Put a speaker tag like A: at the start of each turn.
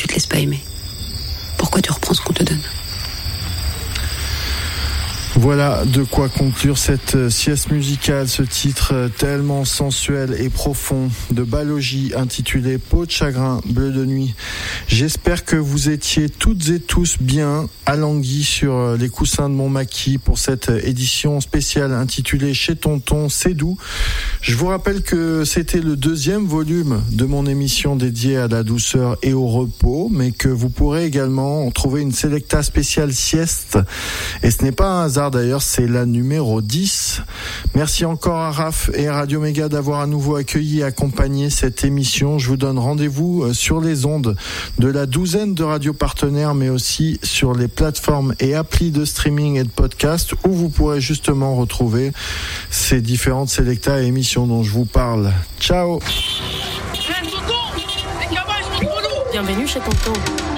A: te laisse pas aimer? Pourquoi tu reprends ce qu'on te donne?
B: Voilà de quoi conclure cette sieste musicale, ce titre tellement sensuel et profond de Balogie intitulé Peau de chagrin, bleu de nuit. J'espère que vous étiez toutes et tous bien alanguis sur les coussins de mon maquis pour cette édition spéciale intitulée Chez Tonton, c'est doux. Je vous rappelle que c'était le 2e volume de mon émission dédiée à la douceur et au repos, mais que vous pourrez également trouver une Selecta spéciale sieste. Et ce n'est pas un hasard d'ailleurs, c'est la numéro 10. Merci encore à Raph et à Radio Méga d'avoir à nouveau accueilli et accompagné cette émission. Je vous donne rendez-vous sur les ondes de la 12aine de radios partenaires, mais aussi sur les plateformes et applis de streaming et de podcast où vous pourrez justement retrouver ces différentes Selecta et émissions dont je vous parle. Ciao.
A: Bienvenue chez Tonton.